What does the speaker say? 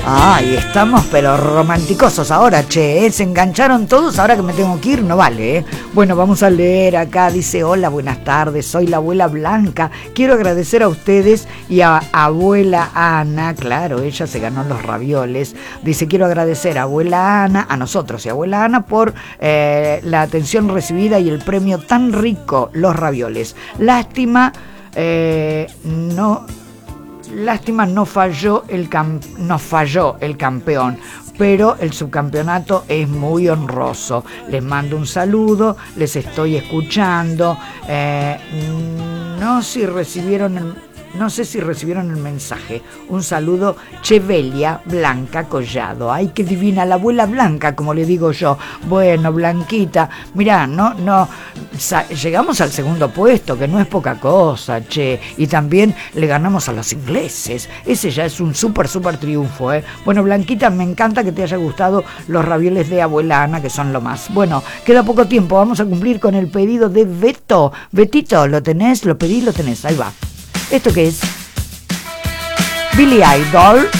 Ay, estamos pero romanticosos ahora, che, ¿eh? Se engancharon todos, ahora que me tengo que ir, no vale, ¿eh? Bueno, vamos a leer acá, dice, hola, buenas tardes, soy la abuela Blanca, quiero agradecer a ustedes y a abuela Ana, claro, ella se ganó los ravioles, dice, quiero agradecer a abuela Ana, a nosotros y a abuela Ana por la atención recibida y el premio tan rico, los ravioles. Lástima no falló el campeón, pero el subcampeonato es muy honroso. Les mando un saludo, les estoy escuchando. No sé si recibieron el mensaje. Un saludo, Chevelia Blanca Collado. Ay, qué divina la abuela Blanca, como le digo yo. Bueno, Blanquita, mirá, llegamos al segundo puesto, que no es poca cosa, che. Y también le ganamos a los ingleses. Ese ya es un súper triunfo, ¿eh? Bueno, Blanquita, me encanta que te haya gustado los ravioles de abuela Ana, que son lo más. Bueno, queda poco tiempo, vamos a cumplir con el pedido de Beto. Betito, ¿lo tenés? Lo pedí, lo tenés, ahí va. ¿Esto qué es? Billy Idol.